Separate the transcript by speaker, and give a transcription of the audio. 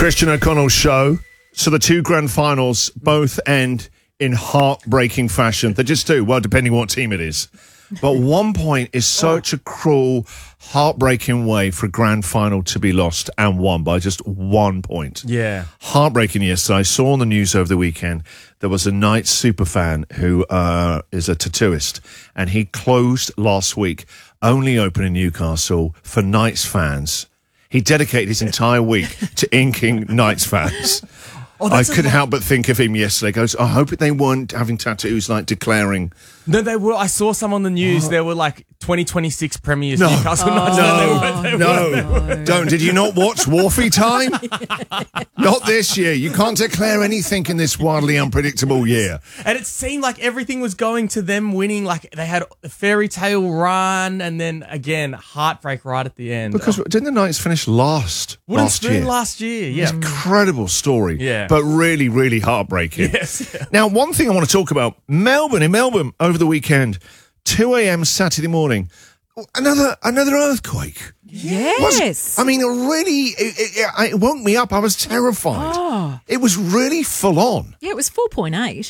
Speaker 1: Christian O'Connell's show. So the two grand finals both end in heartbreaking fashion. They just do. Well, depending on what team it is. But 1 point is such a cruel, heartbreaking way for a grand final to be lost and won by just 1 point.
Speaker 2: Yeah.
Speaker 1: Heartbreaking yesterday. I saw on the news over the weekend there was a Knights superfan who is a tattooist, and he closed last week, only open in Newcastle for Knights fans. He dedicated his entire week to inking Knights fans. I couldn't help but think of him yesterday. Goes, I hope they weren't having tattoos like declaring.
Speaker 2: No, they were. I saw some on the news. There were like 2026 premiers.
Speaker 1: No.
Speaker 2: Newcastle Knights.
Speaker 1: No, don't. Did you not watch Wharfie Time? Not this year. You can't declare anything in this wildly unpredictable year.
Speaker 2: And it seemed like everything was going to them winning. Like they had a fairy tale run, and then again heartbreak right at the end.
Speaker 1: Because didn't the Knights finish last year?
Speaker 2: Last year, yeah.
Speaker 1: Incredible story.
Speaker 2: Yeah.
Speaker 1: But really, really heartbreaking.
Speaker 2: Yes.
Speaker 1: Now, one thing I want to talk about, in Melbourne over the weekend, 2 a.m. Saturday morning, another earthquake.
Speaker 3: Yes.
Speaker 1: It woke me up. I was terrified.
Speaker 3: Oh.
Speaker 1: It was really full on.
Speaker 3: Yeah, it was 4.8.